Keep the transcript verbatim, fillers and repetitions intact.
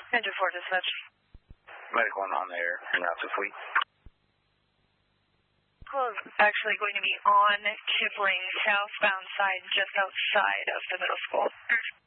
Engine four dispatch. Medical one on the air, and route to fleet. Well, actually going to be on Kipling, southbound side, just outside of the middle school.